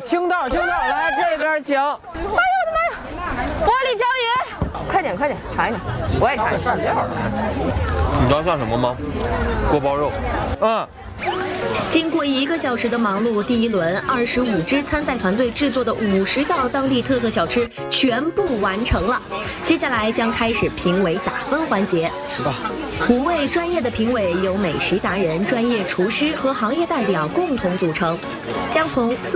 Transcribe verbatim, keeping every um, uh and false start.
青豆，青豆，来这边请。哎呦我的妈呀！玻璃椒鱼，快点快点，尝一尝，我也尝一尝。 你知道像什么吗？锅包肉。嗯。 经过一个小时的忙碌，第一轮二十五支参赛团队制作的五十道当地特色小吃全部完成了。接下来将开始评委打分环节。五位专业的评委由美食达人、专业厨师和行业代表共同组成，将从